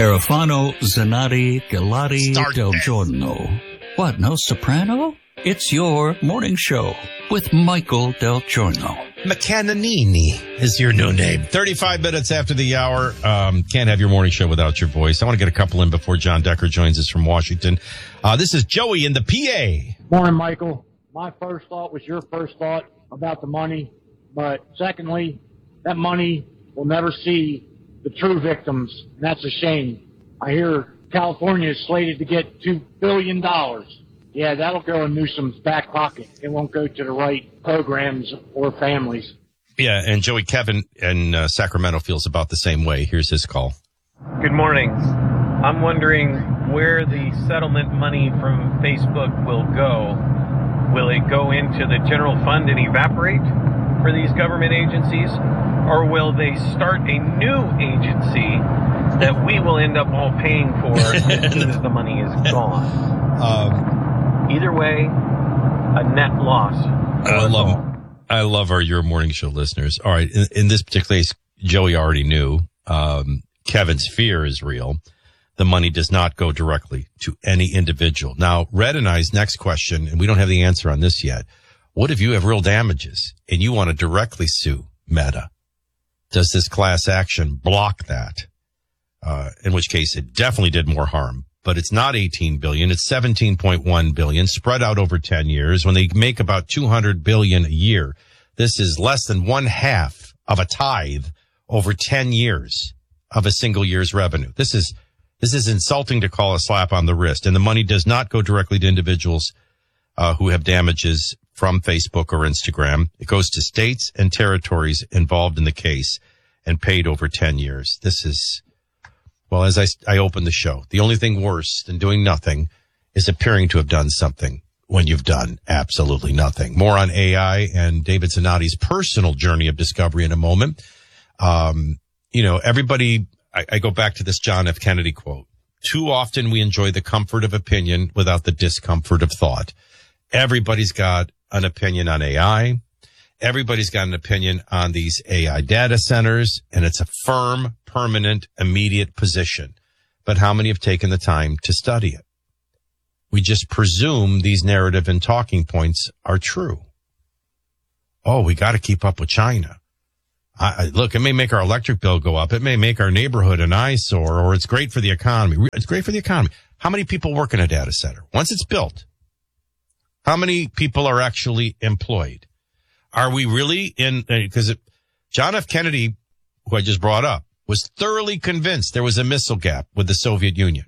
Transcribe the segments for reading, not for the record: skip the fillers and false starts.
Carafano, Zanatti, Galati, Del Giorno. What, no soprano? It's your morning show with Michael Del Giorno. McCannanini is your new name. 35 minutes after the hour. Can't have your morning show without your voice. I want to get a couple in before John Decker joins us from Washington. This is Joey in the PA. Morning, Michael. My first thought was your first thought about the money. But secondly, that money will never see the true victims. And that's a shame. I hear California is slated to get $2 billion. Yeah, that'll go in Newsom's back pocket. It won't go to the right programs or families. Yeah, and Joey, Kevin in Sacramento feels about the same way. Here's his call. Good morning. I'm wondering where the settlement money from Facebook will go. Will it go into the general fund and evaporate for these government agencies? Or will they start a new agency that we will end up all paying for as soon as the money is gone? Either way, a net loss. I love our Your Morning Show listeners. All right. In this particular case, Joey already knew. Kevin's fear is real. The money does not go directly to any individual. Now, Red and I's next question, and we don't have the answer on this yet. What if you have real damages and you want to directly sue Meta? Does this class action block that? In which case it definitely did more harm. But it's not 18 billion. It's 17.1 billion spread out over 10 years when they make about 200 billion a year. This is less than 1/2 of a tithe over 10 years of a single year's revenue. This is insulting to call a slap on the wrist. And the money does not go directly to individuals, who have damages from Facebook or Instagram. It goes to states and territories involved in the case and paid over 10 years. This is, well, as I opened the show, the only thing worse than doing nothing is appearing to have done something when you've done absolutely nothing. More on AI and David Zanatti's personal journey of discovery in a moment. Everybody, I go back to this John F. Kennedy quote. Too often we enjoy the comfort of opinion without the discomfort of thought. Everybody's got an opinion on AI. Everybody's got an opinion on these AI data centers, and it's a firm, permanent, immediate position. But how many have taken the time to study it? We just presume these narrative and talking points are true. Oh, we got to keep up with China. Look, it may make our electric bill go up. It may make our neighborhood an eyesore, or it's great for the economy. It's great for the economy. How many people work in a data center? Once it's built, how many people are actually employed? Are we really in, because John F. Kennedy, who I just brought up, was thoroughly convinced there was a missile gap with the Soviet Union.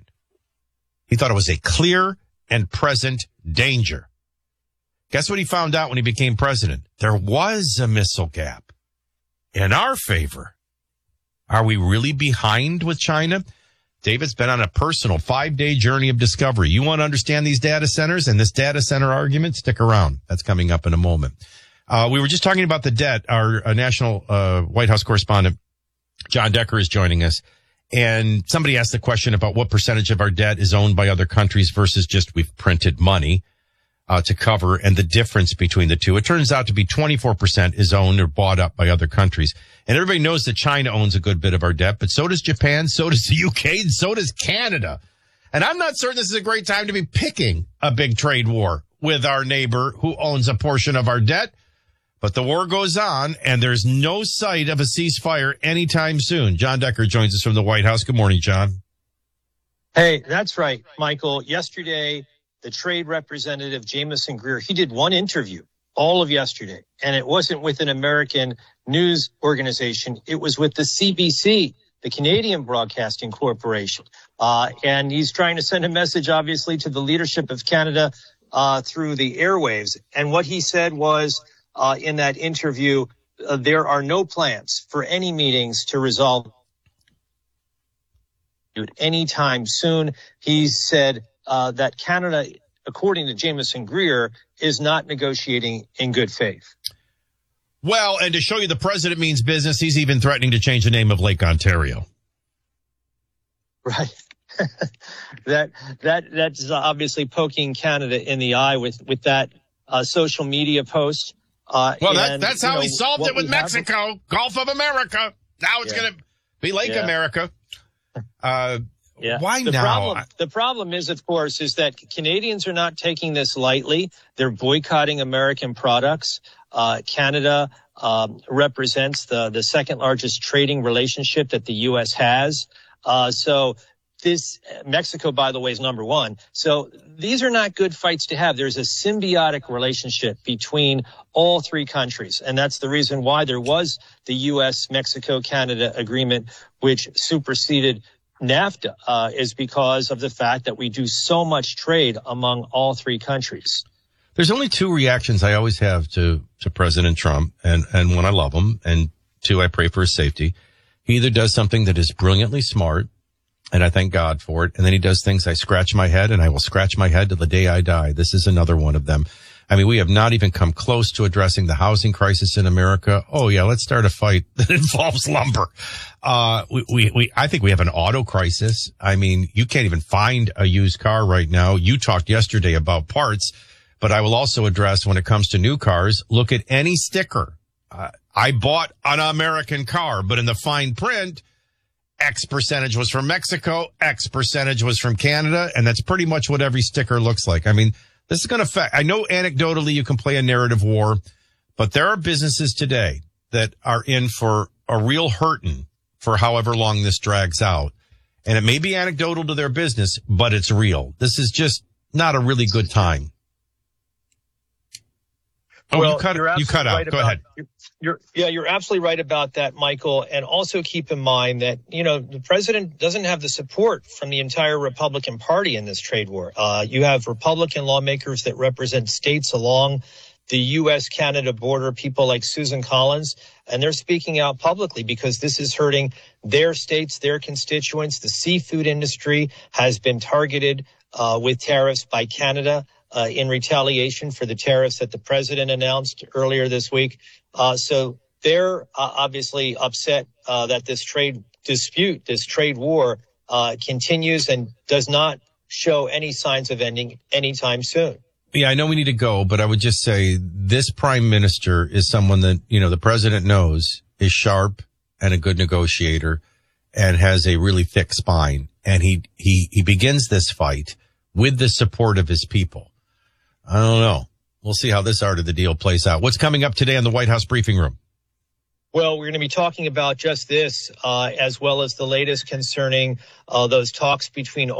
He thought it was a clear and present danger. Guess what he found out when he became president? There was a missile gap in our favor. Are we really behind with China? David's been on a personal 5-day journey of discovery. You want to understand these data centers and this data center argument? Stick around. That's coming up in a moment. We were just talking about the debt. Our national White House correspondent, John Decker, is joining us. And somebody asked the question about what percentage of our debt is owned by other countries versus just we've printed money to cover, and the difference between the two. It turns out to be 24% is owned or bought up by other countries. And everybody knows that China owns a good bit of our debt, but so does Japan, so does the UK, and so does Canada. And I'm not certain this is a great time to be picking a big trade war with our neighbor who owns a portion of our debt. But the war goes on, and there's no sight of a ceasefire anytime soon. John Decker joins us from the White House. Good morning, John. Hey, that's right, Michael. Yesterday, the trade representative, Jamieson Greer, he did one interview all of yesterday, and it wasn't with an American news organization. It was with the CBC, the Canadian Broadcasting Corporation. And he's trying to send a message, obviously, to the leadership of Canada through the airwaves. And what he said was, in that interview, there are no plans for any meetings to resolve it anytime soon. He said that Canada, according to Jamieson Greer, is not negotiating in good faith. Well, and to show you the president means business, he's even threatening to change the name of Lake Ontario. Right. That's obviously poking Canada in the eye with that social media post. That's how he solved it with Mexico, Gulf of America. Now it's going to be Lake America. Yeah. Why now? The problem is, of course, is that Canadians are not taking this lightly. They're boycotting American products. Canada represents the second largest trading relationship that the U.S. has. So Mexico, by the way, is number one. So these are not good fights to have. There's a symbiotic relationship between all three countries. And that's the reason why there was the U.S., Mexico, Canada agreement, which superseded NAFTA, is because of the fact that we do so much trade among all three countries. There's only two reactions I always have to President Trump, and one, I love him, and two, I pray for his safety. He either does something that is brilliantly smart, and I thank God for it, and then he does things I scratch my head, and I will scratch my head to the day I die. This is another one of them. I mean, we have not even come close to addressing the housing crisis in America. Oh yeah, let's start a fight that involves lumber. I think we have an auto crisis. I mean, you can't even find a used car right now. You talked yesterday about parts, but I will also address when it comes to new cars, look at any sticker. I bought an American car, but in the fine print, X percentage was from Mexico, X percentage was from Canada, and that's pretty much what every sticker looks like. I mean, this is going to affect, I know anecdotally you can play a narrative war, but there are businesses today that are in for a real hurting for however long this drags out. And it may be anecdotal to their business, but it's real. This is just not a really good time. Oh, well, you cut out. Go ahead. You're absolutely right about that, Michael. And also keep in mind that, the president doesn't have the support from the entire Republican Party in this trade war. You have Republican lawmakers that represent states along the U.S.-Canada border, people like Susan Collins, and they're speaking out publicly because this is hurting their states, their constituents. The seafood industry has been targeted with tariffs by Canada in retaliation for the tariffs that the president announced earlier this week. So they're obviously upset that this trade dispute, this trade war continues and does not show any signs of ending anytime soon. Yeah, I know we need to go, but I would just say this prime minister is someone that, the president knows is sharp and a good negotiator and has a really thick spine. And he begins this fight with the support of his people. I don't know. We'll see how this art of the deal plays out. What's coming up today on the White House briefing room? Well, we're going to be talking about just this, as well as the latest concerning those talks between